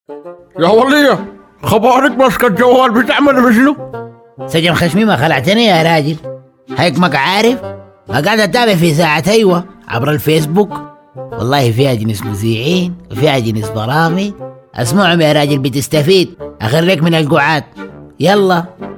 يا ولية، خبرك ماسكة الجوال بتعمل بشنو؟ سجن خشمي ما خلعتني يا راجل، هيك عارف. قاعد اتابع في ساعة ايوه عبر الفيسبوك، والله فيها جنس مذيعين وفيها جنس برامج. اسمعهم يا راجل بتستفيد، اخريك من القعاد. يلا.